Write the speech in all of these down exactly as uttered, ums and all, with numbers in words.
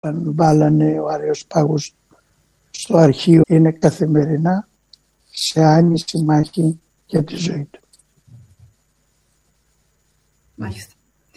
βάλανε ο Αρεοσπάγος στο αρχείο, είναι καθημερινά σε άνηση μάχη για τη ζωή του. Μάλιστα.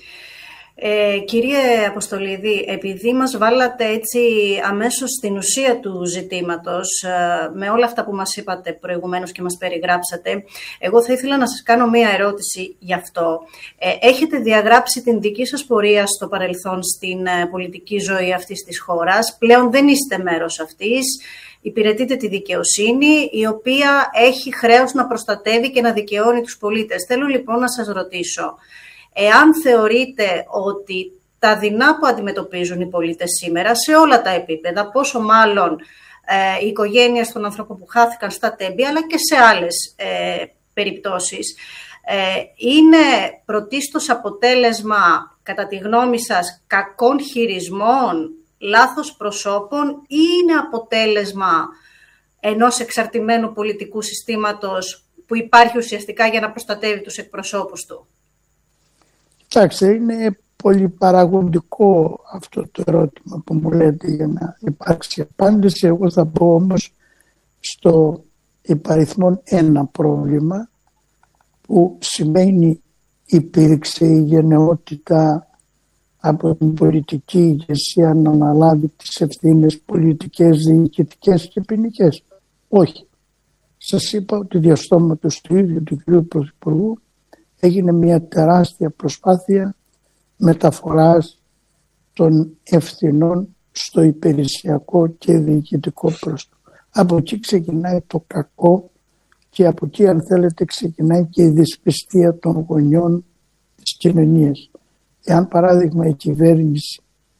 Ε, κύριε Αποστολίδη, επειδή μας βάλατε έτσι αμέσως στην ουσία του ζητήματος, ε, με όλα αυτά που μας είπατε προηγουμένως και μας περιγράψατε, εγώ θα ήθελα να σας κάνω μία ερώτηση γι' αυτό. Ε, έχετε διαγράψει την δική σας πορεία στο παρελθόν στην ε, πολιτική ζωή αυτής της χώρας. Πλέον δεν είστε μέρος αυτής. Υπηρετείτε τη δικαιοσύνη, η οποία έχει χρέος να προστατεύει και να δικαιώνει τους πολίτες. Θέλω λοιπόν να σας ρωτήσω, εάν θεωρείτε ότι τα δεινά που αντιμετωπίζουν οι πολίτες σήμερα σε όλα τα επίπεδα, πόσο μάλλον ε, οι οικογένειες των ανθρώπων που χάθηκαν στα Τέμπη, αλλά και σε άλλες ε, περιπτώσεις, ε, είναι πρωτίστως αποτέλεσμα, κατά τη γνώμη σας, κακών χειρισμών, λάθος προσώπων, ή είναι αποτέλεσμα ενός εξαρτημένου πολιτικού συστήματος που υπάρχει ουσιαστικά για να προστατεύει τους εκπροσώπους του? Κοιτάξτε, είναι πολύ παραγωγικό αυτό το ερώτημα που μου λέτε για να υπάρξει απάντηση. Εγώ θα πω όμως στο υπαριθμόν ένα πρόβλημα, που σημαίνει υπήρξε η γενναιότητα από την πολιτική ηγεσία να αναλάβει τις ευθύνες πολιτικές, διοικητικές και ποινικές. Όχι. Σας είπα ότι διαστόματος του ίδιου του κ. Πρωθυπουργού έγινε μια τεράστια προσπάθεια μεταφοράς των ευθυνών στο υπηρεσιακό και διοικητικό πρόσωπο. Από εκεί ξεκινάει το κακό και από εκεί, αν θέλετε, ξεκινάει και η δυσπιστία των γονιών της κοινωνίας. Εάν παράδειγμα η κυβέρνηση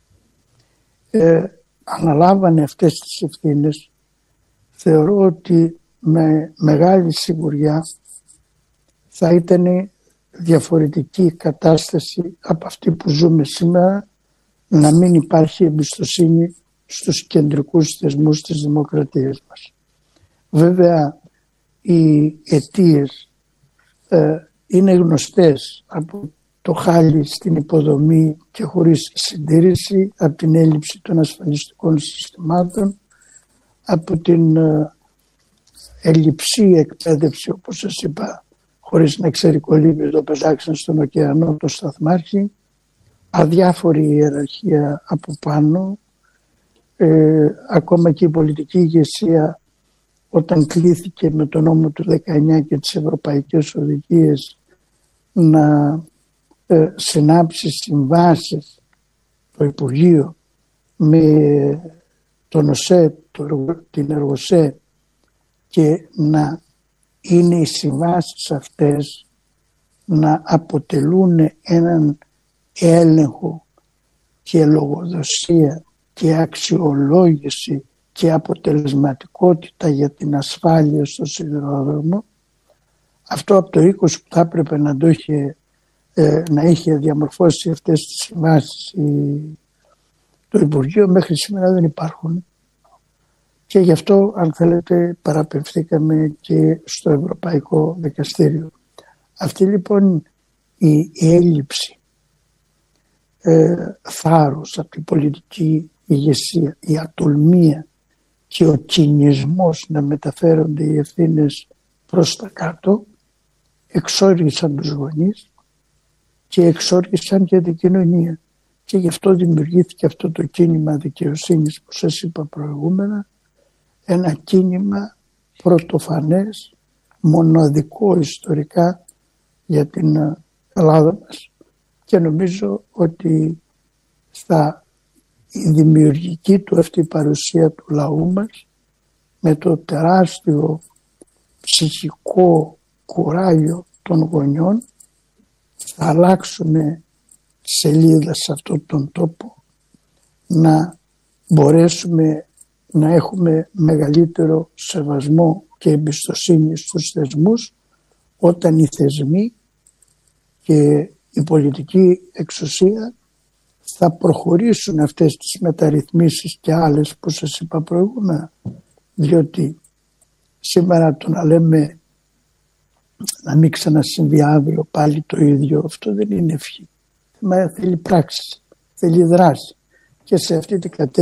ε, αναλάβανε αυτές τις ευθύνες, θεωρώ ότι με μεγάλη σιγουριά θα ήταν διαφορετική κατάσταση από αυτή που ζούμε σήμερα, να μην υπάρχει εμπιστοσύνη στους κεντρικούς θεσμούς της δημοκρατίας μας. Βέβαια οι αιτίες ε, είναι γνωστές, από το χάλι στην υποδομή και χωρίς συντήρηση, από την έλλειψη των ασφαλιστικών συστημάτων, από την ε, έλλειψη εκπαίδευση, όπως σας είπα, χωρίς να ξέρει κολύμπη, το πετάξαν στον ωκεανό το σταθμάρχη, αδιάφορη ιεραρχία από πάνω, ε, ακόμα και η πολιτική ηγεσία, όταν κλήθηκε με τον νόμο του δεκαεννιά και τις ευρωπαϊκές οδηγίες να ε, συνάψει συμβάσεις το Υπουργείο με τον ΟΣΕ, το, την ΕΡΓΟΣΕ, και να είναι οι συμβάσεις αυτές να αποτελούν έναν έλεγχο και λογοδοσία και αξιολόγηση και αποτελεσματικότητα για την ασφάλεια στο σιδηρόδρομο. Αυτό από το είκοσι που θα έπρεπε να, το είχε, ε, να είχε διαμορφώσει αυτές τις συμβάσεις η, το Υπουργείο, μέχρι σήμερα δεν υπάρχουν. Και γι' αυτό, αν θέλετε, παραπεμφθήκαμε και στο Ευρωπαϊκό Δικαστήριο. Αυτή λοιπόν η, η έλλειψη ε, θάρρος από την πολιτική ηγεσία, η ατολμία και ο κινησμός να μεταφέρονται οι ευθύνες προς τα κάτω, εξόργησαν τους γονείς και εξόργησαν και την κοινωνία. Και γι' αυτό δημιουργήθηκε αυτό το κίνημα δικαιοσύνης που σας είπα προηγούμενα, ένα κίνημα πρωτοφανές, μοναδικό ιστορικά για την Ελλάδα μας, και νομίζω ότι στα η δημιουργική του αυτή η παρουσία του λαού μας, με το τεράστιο ψυχικό κουράγιο των γονιών, θα αλλάξουμε σελίδα σε αυτόν τον τόπο, να μπορέσουμε να έχουμε μεγαλύτερο σεβασμό και εμπιστοσύνη στους θεσμούς, όταν οι θεσμοί και η πολιτική εξουσία θα προχωρήσουν αυτές τις μεταρρυθμίσεις και άλλες που σας είπα προηγούμενα. Διότι σήμερα το να λέμε να μην ξανασυμβεί αύριο πάλι το ίδιο, αυτό δεν είναι ευχή. Μα θέλει πράξη, θέλει δράση, και σε αυτή την κατεύθυνση